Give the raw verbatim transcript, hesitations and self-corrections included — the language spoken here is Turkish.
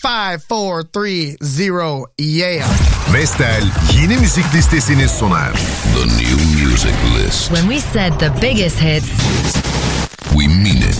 five, four, three, zero, yeah. Vestel yeni müzik listesini sunar. The new music list. When we said the biggest hits, we mean it.